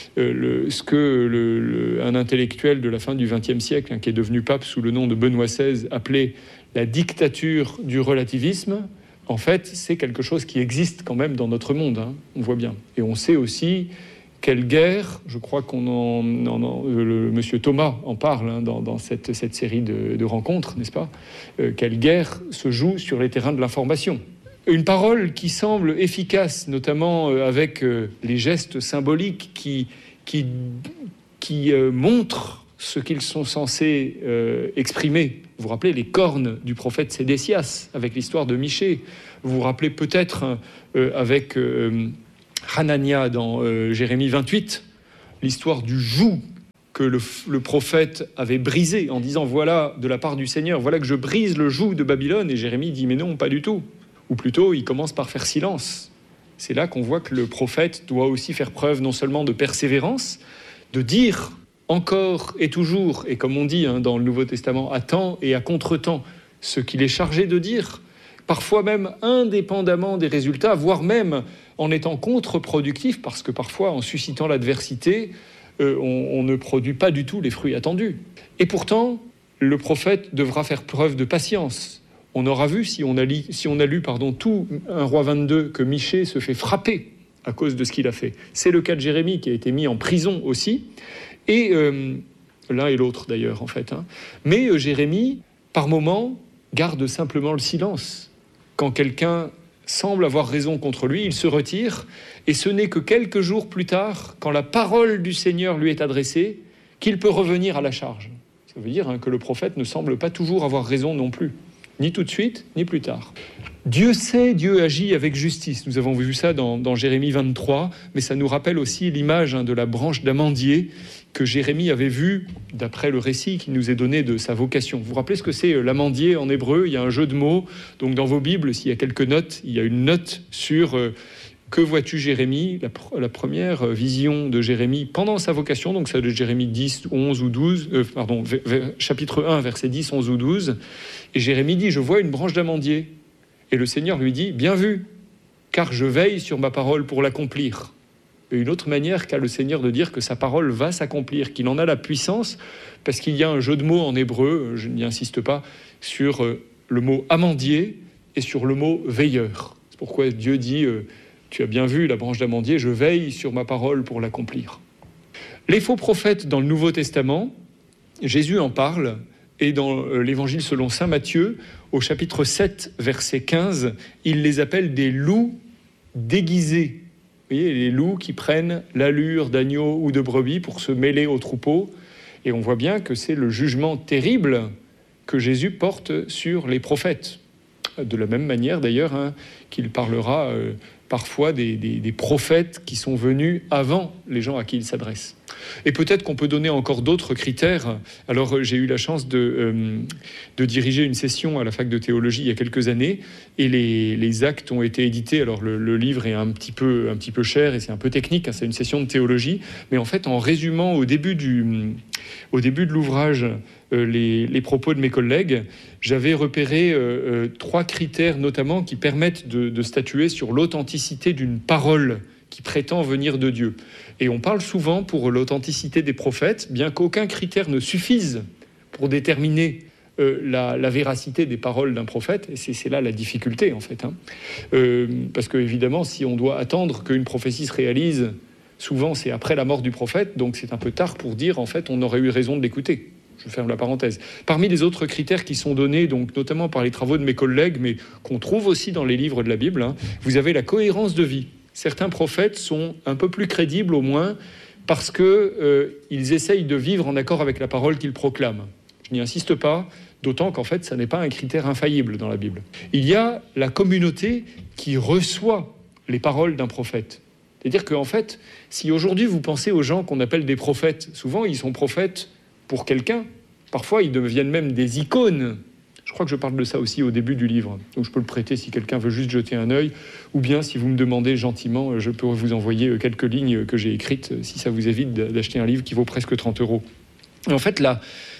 un intellectuel de la fin du XXe siècle, qui est devenu pape sous le nom de Benoît XVI, appelait la dictature du relativisme, en fait, c'est quelque chose qui existe quand même dans notre monde, on voit bien. Et on sait aussi quelle guerre, je crois monsieur Thomas en parle dans cette série de rencontres, n'est-ce pas ? Quelle guerre se joue sur les terrains de l'information. Une parole qui semble efficace, notamment avec les gestes symboliques qui qui montrent ce qu'ils sont censés exprimer. Vous vous rappelez les cornes du prophète Sédécias, avec l'histoire de Michée. Vous vous rappelez peut-être avec Hanania dans Jérémie 28, l'histoire du joug que le prophète avait brisé en disant « Voilà, de la part du Seigneur, voilà que je brise le joug de Babylone ». Et Jérémie dit « Mais non, pas du tout ». Ou plutôt, il commence par faire silence. C'est là qu'on voit que le prophète doit aussi faire preuve non seulement de persévérance, de dire encore et toujours, et comme on dit dans le Nouveau Testament, à temps et à contre-temps, ce qu'il est chargé de dire, parfois même indépendamment des résultats, voire même en étant contre-productif, parce que parfois, en suscitant l'adversité, on ne produit pas du tout les fruits attendus. Et pourtant, le prophète devra faire preuve de patience. On aura vu, si on a lu tout 1 Roi 22, que Michée se fait frapper à cause de ce qu'il a fait. C'est le cas de Jérémie qui a été mis en prison aussi, et l'un et l'autre d'ailleurs en fait. Mais Jérémie, par moments, garde simplement le silence. Quand quelqu'un semble avoir raison contre lui, il se retire, et ce n'est que quelques jours plus tard, quand la parole du Seigneur lui est adressée, qu'il peut revenir à la charge. Ça veut dire que le prophète ne semble pas toujours avoir raison non plus, ni tout de suite, ni plus tard. Dieu sait, Dieu agit avec justice. Nous avons vu ça dans Jérémie 23, mais ça nous rappelle aussi l'image de la branche d'amandier que Jérémie avait vue d'après le récit qui nous est donné de sa vocation. Vous vous rappelez ce que c'est l'amandier en hébreu? Il y a un jeu de mots. Donc dans vos Bibles, s'il y a quelques notes, il y a une note sur que vois-tu Jérémie, la première vision de Jérémie pendant sa vocation, donc ça de Jérémie 10, 11 ou 12, chapitre 1, versets 10, 11 ou 12. Et Jérémie dit, je vois une branche d'amandier. Et le Seigneur lui dit, bien vu, car je veille sur ma parole pour l'accomplir. Et une autre manière qu'a le Seigneur de dire que sa parole va s'accomplir, qu'il en a la puissance, parce qu'il y a un jeu de mots en hébreu, je n'y insiste pas, sur le mot amandier et sur le mot veilleur. C'est pourquoi Dieu dit, tu as bien vu la branche d'amandier, je veille sur ma parole pour l'accomplir. Les faux prophètes dans le Nouveau Testament, Jésus en parle, et dans l'évangile selon saint Matthieu, au chapitre 7, verset 15, il les appelle des loups déguisés. Vous voyez, les loups qui prennent l'allure d'agneau ou de brebis pour se mêler au troupeau. Et on voit bien que c'est le jugement terrible que Jésus porte sur les prophètes. De la même manière d'ailleurs qu'il parlera parfois des prophètes qui sont venus avant les gens à qui il s'adresse. Et peut-être qu'on peut donner encore d'autres critères. Alors j'ai eu la chance de diriger une session à la fac de théologie il y a quelques années, et les actes ont été édités. Alors le livre est un petit peu cher et c'est un peu technique, c'est une session de théologie, mais en fait en résumant au début de l'ouvrage les propos de mes collègues, j'avais repéré 3 critères notamment qui permettent de statuer sur l'authenticité d'une parole qui prétend venir de Dieu. Et on parle souvent pour l'authenticité des prophètes, bien qu'aucun critère ne suffise pour déterminer la véracité des paroles d'un prophète, et c'est là la difficulté en fait. Parce que évidemment, si on doit attendre qu'une prophétie se réalise, souvent c'est après la mort du prophète, donc c'est un peu tard pour dire en fait on aurait eu raison de l'écouter. Je ferme la parenthèse. Parmi les autres critères qui sont donnés, donc notamment par les travaux de mes collègues, mais qu'on trouve aussi dans les livres de la Bible, vous avez la cohérence de vie. Certains prophètes sont un peu plus crédibles au moins parce qu'ils essayent de vivre en accord avec la parole qu'ils proclament. Je n'y insiste pas, d'autant qu'en fait, ça n'est pas un critère infaillible dans la Bible. Il y a la communauté qui reçoit les paroles d'un prophète. C'est-à-dire qu'en fait, si aujourd'hui vous pensez aux gens qu'on appelle des prophètes, souvent ils sont prophètes pour quelqu'un. Parfois, ils deviennent même des icônes. Je crois que je parle de ça aussi au début du livre. Donc je peux le prêter si quelqu'un veut juste jeter un œil. Ou bien, si vous me demandez gentiment, je peux vous envoyer quelques lignes que j'ai écrites, si ça vous évite d'acheter un livre qui vaut presque 30 €. Et en fait, là,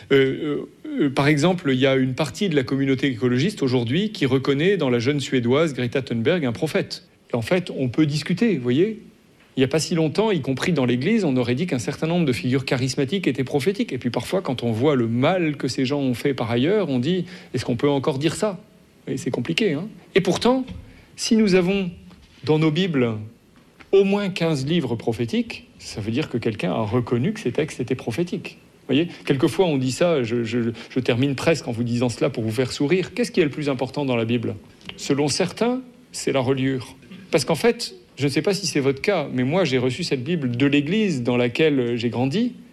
par exemple, il y a une partie de la communauté écologiste aujourd'hui qui reconnaît dans la jeune Suédoise Greta Thunberg un prophète. Et en fait, on peut discuter, vous voyez. Il n'y a pas si longtemps, y compris dans l'Église, on aurait dit qu'un certain nombre de figures charismatiques étaient prophétiques. Et puis parfois, quand on voit le mal que ces gens ont fait par ailleurs, on dit « est-ce qu'on peut encore dire ça ?» Et c'est compliqué. Et pourtant, si nous avons dans nos Bibles au moins 15 livres prophétiques, ça veut dire que quelqu'un a reconnu que ces textes étaient prophétiques. Vous voyez, quelquefois on dit ça, je termine presque en vous disant cela pour vous faire sourire. Qu'est-ce qui est le plus important dans la Bible? Selon certains, c'est la reliure. Parce qu'en fait, je ne sais pas si c'est votre cas, mais moi j'ai reçu cette Bible de l'Église dans laquelle j'ai grandi,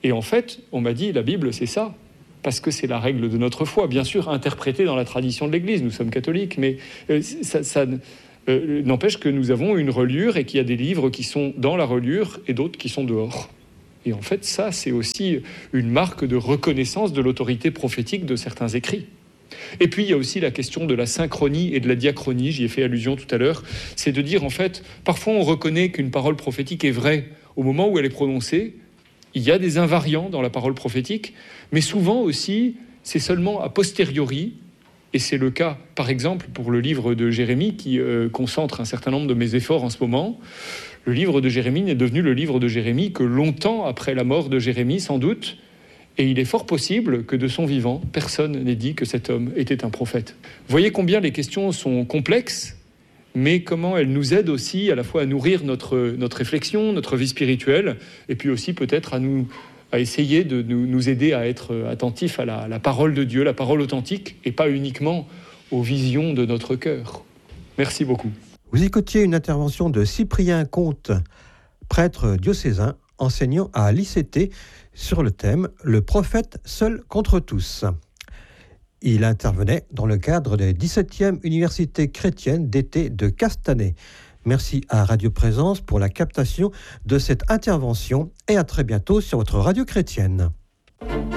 Et en fait, on m'a dit, la Bible, c'est ça. Parce que c'est la règle de notre foi, bien sûr, interprétée dans la tradition de l'Église. Nous sommes catholiques, mais ça n'empêche que nous avons une reliure et qu'il y a des livres qui sont dans la reliure et d'autres qui sont dehors. Et en fait, ça, c'est aussi une marque de reconnaissance de l'autorité prophétique de certains écrits. Et puis, il y a aussi la question de la synchronie et de la diachronie, j'y ai fait allusion tout à l'heure. C'est de dire, en fait, parfois on reconnaît qu'une parole prophétique est vraie au moment où elle est prononcée. Il y a des invariants dans la parole prophétique, mais souvent aussi, c'est seulement a posteriori, et c'est le cas, par exemple, pour le livre de Jérémie, qui concentre un certain nombre de mes efforts en ce moment. Le livre de Jérémie n'est devenu le livre de Jérémie que longtemps après la mort de Jérémie, sans doute, et il est fort possible que de son vivant, personne n'ait dit que cet homme était un prophète. Vous voyez combien les questions sont complexes, mais comment elles nous aident aussi à la fois à nourrir notre réflexion, notre vie spirituelle, et puis aussi peut-être à essayer de nous aider à être attentifs à la parole de Dieu, la parole authentique, et pas uniquement aux visions de notre cœur. Merci beaucoup.
Vous écoutiez une intervention de Cyprien Comte, prêtre diocésain, enseignant à l'ICT, sur le thème « Le prophète seul contre tous ». Il intervenait dans le cadre des 17e Universités chrétiennes d'été de Castanet. Merci à Radio Présence pour la captation de cette intervention et à très bientôt sur votre radio chrétienne.